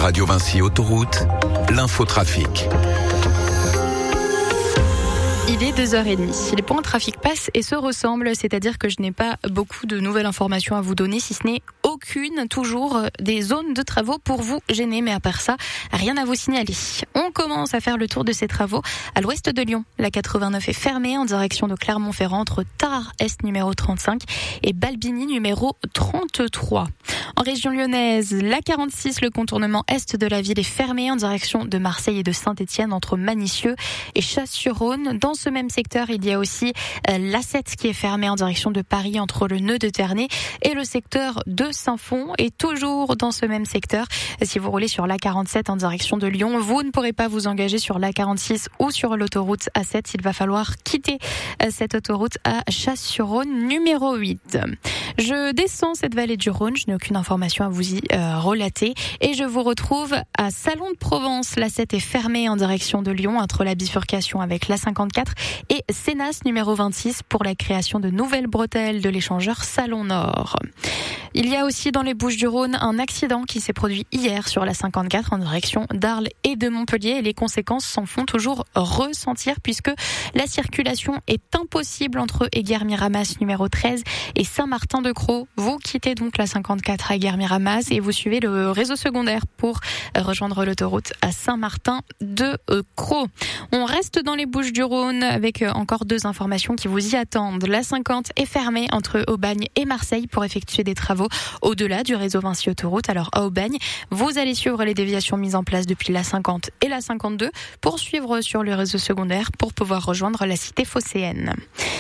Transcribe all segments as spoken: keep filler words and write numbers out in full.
Radio Vinci Autoroute, l'infotrafic. Il est deux heures trente. Les points de trafic passent et se ressemblent, c'est-à-dire que je n'ai pas beaucoup de nouvelles informations à vous donner, si ce n'est aucune, toujours des zones de travaux pour vous gêner, mais à part ça, rien à vous signaler. On commence à faire le tour de ces travaux à l'ouest de Lyon. La quatre-vingt-neuf est fermée en direction de Clermont-Ferrand entre Tarbes-Est numéro trente-cinq et Balbigny numéro trente-trois. En région lyonnaise, la quarante-six, le contournement est de la ville est fermé en direction de Marseille et de Saint-Étienne entre Manicieux et Chasse-sur-Rhône. Dans ce même secteur, il y a aussi euh, l'A sept qui est fermée en direction de Paris entre le nœud de Ternay et le secteur de Saint-Fond. Et toujours dans ce même secteur, si vous roulez sur l'A quarante-sept en direction de Lyon, vous ne pourrez pas vous engager sur l'A quarante-six ou sur l'autoroute A sept. Il va falloir quitter euh, cette autoroute à Chasse-sur-Rhône numéro huit. Je descends cette vallée du Rhône, je n'ai aucune information à vous y euh, relater et je vous retrouve à Salon de Provence. L'A sept est fermée en direction de Lyon entre la bifurcation avec l'A cinquante-quatre et Sénas numéro vingt-six pour la création de nouvelles bretelles de l'échangeur Salon Nord. Il y a aussi dans les Bouches-du-Rhône un accident qui s'est produit hier sur la cinquante-quatre en direction d'Arles et de Montpellier et les conséquences s'en font toujours ressentir puisque la circulation est impossible entre Éguerres-Miramas numéro treize et Saint-Martin-de-Crau. Vous quittez donc la cinquante-quatre à Éguerres-Miramas et vous suivez le réseau secondaire pour rejoindre l'autoroute à Saint-Martin-de-Crau. On reste dans les Bouches-du-Rhône avec encore deux informations qui vous y attendent. La cinquante est fermée entre Aubagne et Marseille pour effectuer des travaux au-delà du réseau Vinci Autoroute. Alors à Aubagne, vous allez suivre les déviations mises en place depuis la cinquante et la cinquante-deux pour suivre sur le réseau secondaire pour pouvoir rejoindre la cité phocéenne.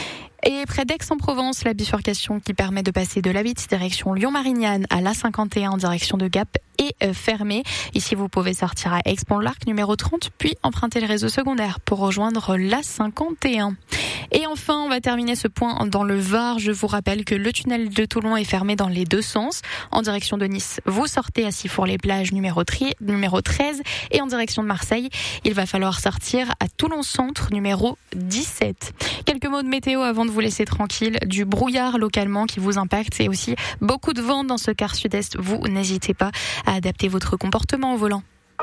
Et près d'Aix-en-Provence, la bifurcation qui permet de passer de l'A huit direction Lyon-Marignane à l'A cinquante et un en direction de Gap est fermée. Ici, vous pouvez sortir à Aix-Pont-de-l'Arc numéro trente, puis emprunter le réseau secondaire pour rejoindre l'A cinquante et un. Et enfin, on va terminer ce point dans le Var. Je vous rappelle que le tunnel de Toulon est fermé dans les deux sens. En direction de Nice, vous sortez à Sifour-les-Plages numéro treize et en direction de Marseille, il va falloir sortir à Toulon-Centre numéro dix-sept. Quelques mots de météo avant de vous laisser tranquille. Du brouillard localement qui vous impacte et aussi beaucoup de vent dans ce quart sud-est. Vous n'hésitez pas à adapter votre comportement au volant.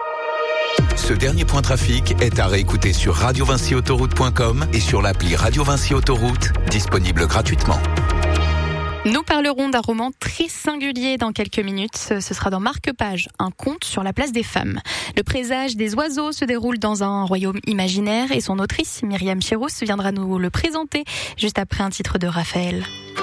Ce dernier point trafic est à réécouter sur radio vinci autoroute point com et sur l'appli Radio Vinci Autoroute, disponible gratuitement. Nous parlerons d'un roman très singulier dans quelques minutes. Ce sera dans Marque-Page, un conte sur la place des femmes. Le présage des oiseaux se déroule dans un royaume imaginaire et son autrice, Myriam Chirous, viendra nous le présenter juste après un titre de Raphaël.